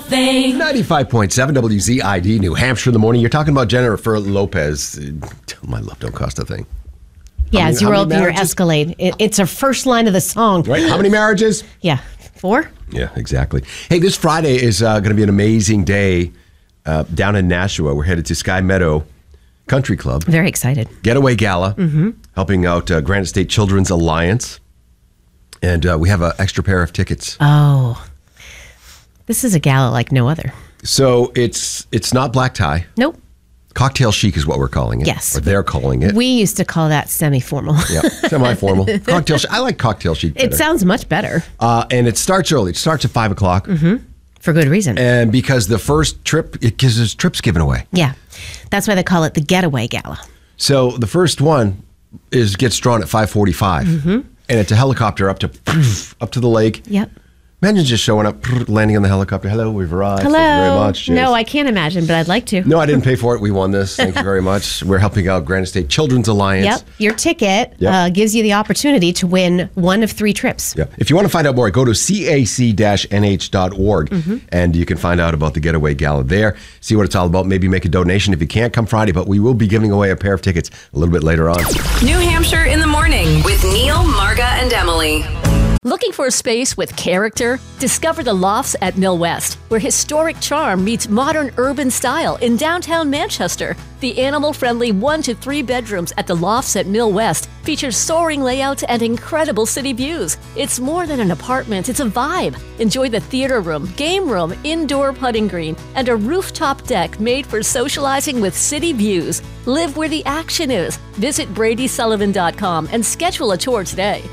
thing. 95.7 WZID, New Hampshire in the morning. You're talking about Jennifer Lopez. My love don't cost a thing. Yeah, as you roll up in your marriages? Escalade. It's a first line of the song. Right? How many marriages? Yeah. 4? Yeah, exactly. Hey, this Friday is going to be an amazing day down in Nashua. We're headed to Sky Meadow Country Club. Very excited. Getaway Gala, helping out Granite State Children's Alliance. And we have an extra pair of tickets. Oh. This is a gala like no other. So it's not black tie. Nope. Cocktail chic is what we're calling it. Yes. Or they're calling it. We used to call that semi-formal. Yeah, semi-formal. Cocktail chic. I like cocktail chic better. It sounds much better. And it starts early. It starts at 5 o'clock. For good reason. And because the first trip, because there's trips given away. Yeah. That's why they call it the Getaway Gala. So the first one gets drawn at 5:45. And it's a helicopter up to the lake. Yep. Imagine just showing up, landing on the helicopter. Hello, we've arrived. Hello. Thank you very much. Cheers. No, I can't imagine, but I'd like to. No, I didn't pay for it. We won this. Thank you very much. We're helping out Granite State Children's Alliance. Yep. Your ticket Yep. gives you the opportunity to win one of 3 trips. Yeah. If you want to find out more, go to cac-nh.org and you can find out about the Getaway Gala there. See what it's all about. Maybe make a donation if you can't come Friday, but we will be giving away a pair of tickets a little bit later on. New Hampshire in the morning with Neil, Marga, and Emily. Looking for a space with character? Discover the Lofts at Mill West, where historic charm meets modern urban style in downtown Manchester. The animal-friendly 1 to 3 bedrooms at the Lofts at Mill West features soaring layouts and incredible city views. It's more than an apartment, it's a vibe. Enjoy the theater room, game room, indoor putting green, and a rooftop deck made for socializing with city views. Live where the action is. Visit BradySullivan.com and schedule a tour today.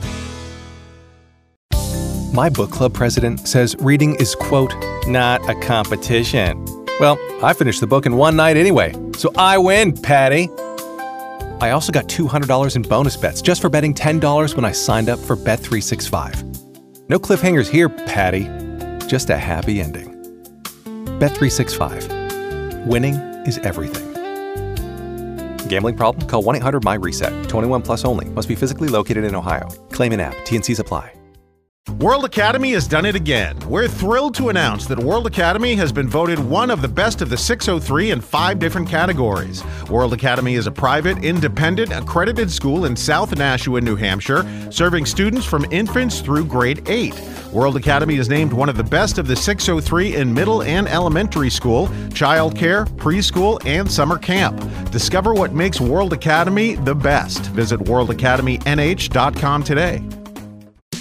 My book club president says reading is, quote, not a competition. Well, I finished the book in one night anyway, so I win, Patty. I also got $200 in bonus bets just for betting $10 when I signed up for Bet365. No cliffhangers here, Patty. Just a happy ending. Bet365. Winning is everything. Gambling problem? Call 1-800-MY-RESET. 21 plus only. Must be physically located in Ohio. Claim in app. T&Cs apply. World Academy has done it again. We're thrilled to announce that World Academy has been voted one of the best of the 603 in 5 different categories. World Academy is a private, independent, accredited school in South Nashua, New Hampshire, serving students from infants through grade 8. World Academy is named one of the best of the 603 in middle and elementary school, childcare, preschool, and summer camp. Discover what makes World Academy the best. Visit worldacademynh.com today.